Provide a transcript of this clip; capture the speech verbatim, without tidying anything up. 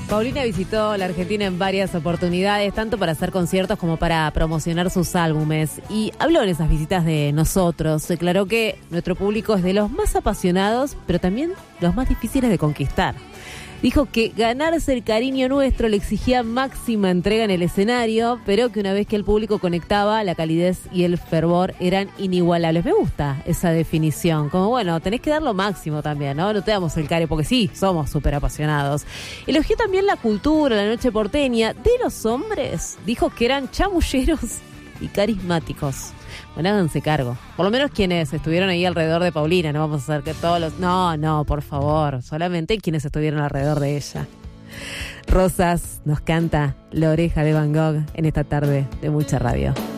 Paulina visitó la Argentina en varias oportunidades, tanto para hacer conciertos como para promocionar sus álbumes. Y habló en esas visitas de nosotros. Declaró que nuestro público es de los más apasionados, pero también los más difíciles de conquistar. Dijo que ganarse el cariño nuestro le exigía máxima entrega en el escenario, pero que una vez que el público conectaba, la calidez y el fervor eran inigualables. Me gusta esa definición, como bueno, tenés que dar lo máximo también, ¿no? No te damos el cari, porque sí, somos súper apasionados. Elogió también la cultura, la noche porteña. De los hombres, dijo que eran chamulleros y carismáticos. Bueno, háganse cargo. Por lo menos quienes estuvieron ahí alrededor de Paulina. No vamos a hacer que todos los... No, no, por favor. Solamente quienes estuvieron alrededor de ella. Rosas nos canta La Oreja de Van Gogh en esta tarde de mucha radio.